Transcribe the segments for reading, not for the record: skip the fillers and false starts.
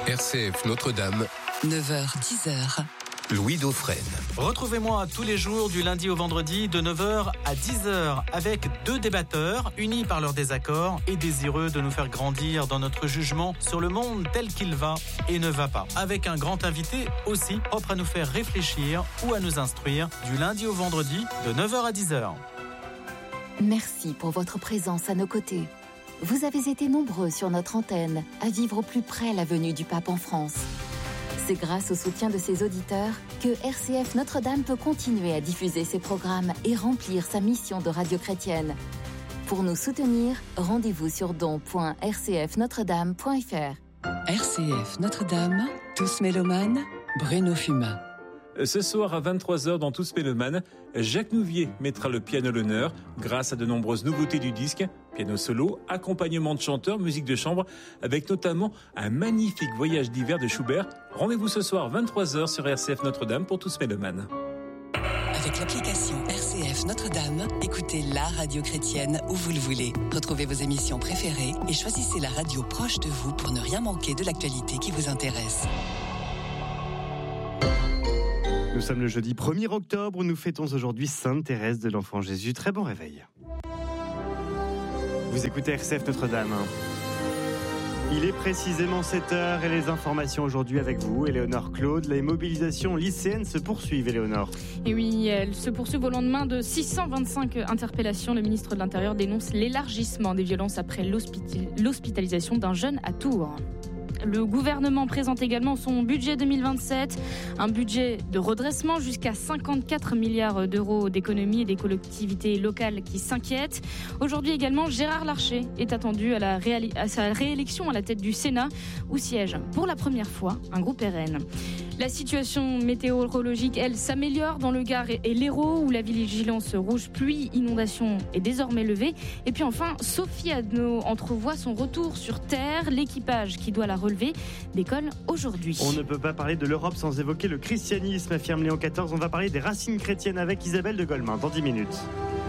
RCF Notre-Dame, 9h-10h. Louis Dauphren. Retrouvez-moi tous les jours du lundi au vendredi de 9h à 10h avec deux débatteurs unis par leurs désaccords et désireux de nous faire grandir dans notre jugement sur le monde tel qu'il va et ne va pas. Avec un grand invité aussi propre à nous faire réfléchir ou à nous instruire du lundi au vendredi de 9h à 10h. Merci pour votre présence à nos côtés. Vous avez été nombreux sur notre antenne à vivre au plus près la venue du pape en France. C'est grâce au soutien de ses auditeurs que RCF Notre-Dame peut continuer à diffuser ses programmes et remplir sa mission de radio chrétienne. Pour nous soutenir, rendez-vous sur don.rcfnotredame.fr. RCF Notre-Dame, Tous Mélomanes, Bruno Fumain. Ce soir à 23h dans Tous Mélomanes, Jacques Nouvier mettra le piano à l'honneur grâce à de nombreuses nouveautés du disque. Piano solo, accompagnement de chanteurs, musique de chambre, avec notamment un magnifique voyage d'hiver de Schubert. Rendez-vous ce soir 23h sur RCF Notre-Dame pour Tous Mélomanes. Avec l'application RCF Notre-Dame, écoutez la radio chrétienne où vous le voulez. Retrouvez vos émissions préférées et choisissez la radio proche de vous pour ne rien manquer de l'actualité qui vous intéresse. Nous sommes le jeudi 1er octobre où nous fêtons aujourd'hui Sainte Thérèse de l'Enfant Jésus. Très bon réveil. Vous écoutez RCF Notre-Dame. Il est précisément 7h et les informations aujourd'hui avec vous, Éléonore Claude. Les mobilisations lycéennes se poursuivent, Éléonore. Et oui, elles se poursuivent au lendemain de 625 interpellations. Le ministre de l'Intérieur dénonce l'élargissement des violences après l'hospitalisation d'un jeune à Tours. Le gouvernement présente également son budget 2027, un budget de redressement jusqu'à 54 milliards d'euros d'économies et des collectivités locales qui s'inquiètent. Aujourd'hui également, Gérard Larcher est attendu à sa réélection à la tête du Sénat, où siège pour la première fois un groupe RN. La situation météorologique, elle, s'améliore dans le Gard et l'Hérault, où la vigilance rouge pluie, inondation est désormais levée. Et puis enfin, Sophie Adno entrevoit son retour sur Terre. L'équipage qui doit la relever décolle aujourd'hui. On ne peut pas parler de l'Europe sans évoquer le christianisme, affirme Léon XIV. On va parler des racines chrétiennes avec Isabelle de Golemin dans 10 minutes.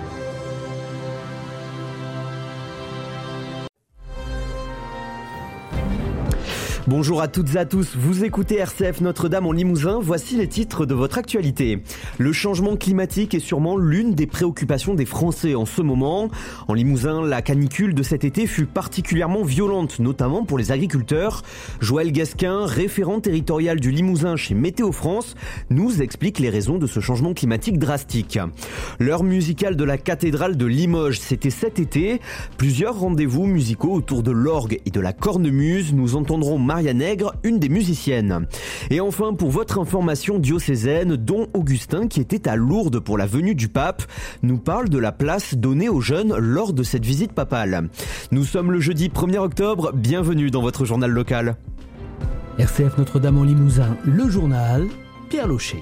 Bonjour à toutes et à tous, vous écoutez RCF Notre-Dame en Limousin, voici les titres de votre actualité. Le changement climatique est sûrement l'une des préoccupations des Français en ce moment. En Limousin, la canicule de cet été fut particulièrement violente, notamment pour les agriculteurs. Joël Gasquin, référent territorial du Limousin chez Météo France, nous explique les raisons de ce changement climatique drastique. L'heure musicale de la cathédrale de Limoges, c'était cet été. Plusieurs rendez-vous musicaux autour de l'orgue et de la cornemuse. Nous entendrons Maria Nègre, une des musiciennes. Et enfin, pour votre information diocésaine, Don Augustin, qui était à Lourdes pour la venue du pape, nous parle de la place donnée aux jeunes lors de cette visite papale. Nous sommes le jeudi 1er octobre, bienvenue dans votre journal local. RCF Notre-Dame en Limousin, le journal, Pierre Locher.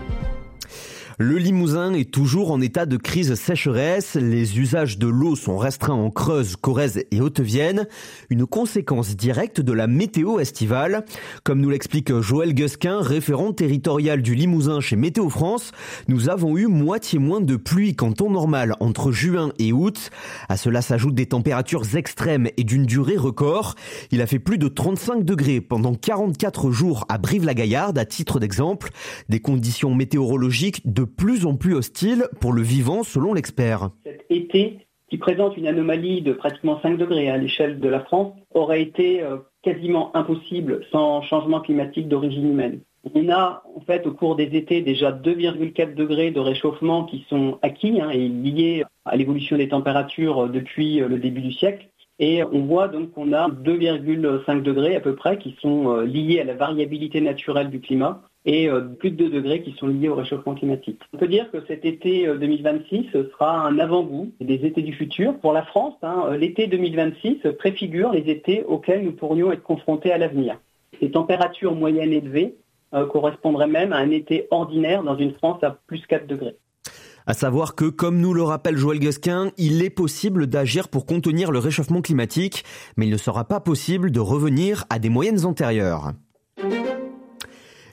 Le Limousin est toujours en état de crise sécheresse. Les usages de l'eau sont restreints en Creuse, Corrèze et Haute-Vienne. Une conséquence directe de la météo estivale. Comme nous l'explique Joël Gasquin, référent territorial du Limousin chez Météo France, nous avons eu moitié moins de pluie qu'en temps normal entre juin et août. À cela s'ajoutent des températures extrêmes et d'une durée record. Il a fait plus de 35 degrés pendant 44 jours à Brive-la-Gaillarde, à titre d'exemple. Des conditions météorologiques de plus en plus hostile pour le vivant, selon l'expert. Cet été, qui présente une anomalie de pratiquement 5 degrés à l'échelle de la France, aurait été quasiment impossible sans changement climatique d'origine humaine. On a en fait au cours des étés déjà 2,4 degrés de réchauffement qui sont acquis et liés à l'évolution des températures depuis le début du siècle. Et on voit donc qu'on a 2,5 degrés à peu près qui sont liés à la variabilité naturelle du climat et plus de 2 degrés qui sont liés au réchauffement climatique. On peut dire que cet été 2026 sera un avant-goût des étés du futur. Pour la France, l'été 2026 préfigure les étés auxquels nous pourrions être confrontés à l'avenir. Les températures moyennes élevées correspondraient même à un été ordinaire dans une France à plus 4 degrés. À savoir que, comme nous le rappelle Joël Gasquin, il est possible d'agir pour contenir le réchauffement climatique, mais il ne sera pas possible de revenir à des moyennes antérieures.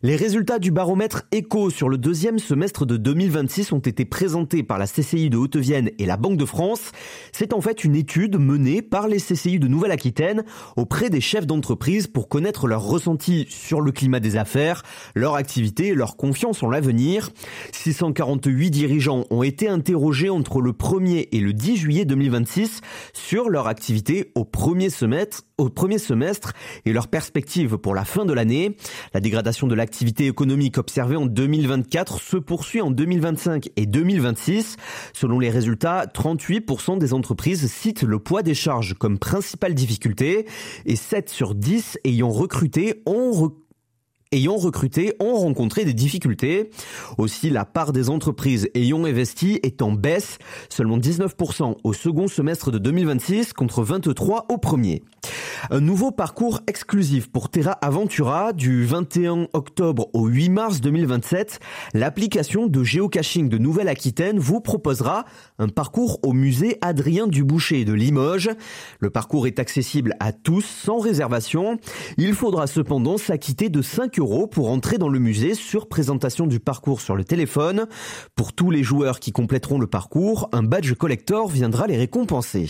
Les résultats du baromètre Éco sur le deuxième semestre de 2026 ont été présentés par la CCI de Haute-Vienne et la Banque de France. C'est en fait une étude menée par les CCI de Nouvelle-Aquitaine auprès des chefs d'entreprise pour connaître leur ressenti sur le climat des affaires, leur activité et leur confiance en l'avenir. 648 dirigeants ont été interrogés entre le 1er et le 10 juillet 2026 sur leur activité au premier semestre et leurs perspectives pour la fin de l'année. La dégradation de l'activité économique observée en 2024 se poursuit en 2025 et 2026. Selon les résultats, 38% des entreprises citent le poids des charges comme principale difficulté et 7 sur 10 ayant recruté ont rencontré des difficultés. Aussi, la part des entreprises ayant investi est en baisse, seulement 19% au second semestre de 2026 contre 23% au premier. Un nouveau parcours exclusif pour Terra Aventura du 21 octobre au 8 mars 2027. L'application de géocaching de Nouvelle-Aquitaine vous proposera un parcours au musée Adrien Duboucher de Limoges. Le parcours est accessible à tous sans réservation. Il faudra cependant s'acquitter de 5 € pour entrer dans le musée sur présentation du parcours sur le téléphone. Pour tous les joueurs qui compléteront le parcours, un badge collector viendra les récompenser.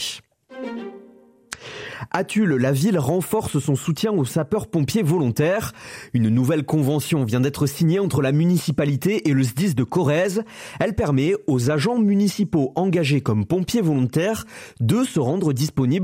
À Tulle, la ville renforce son soutien aux sapeurs-pompiers volontaires. Une nouvelle convention vient d'être signée entre la municipalité et le SDIS de Corrèze. Elle permet aux agents municipaux engagés comme pompiers volontaires de se rendre disponibles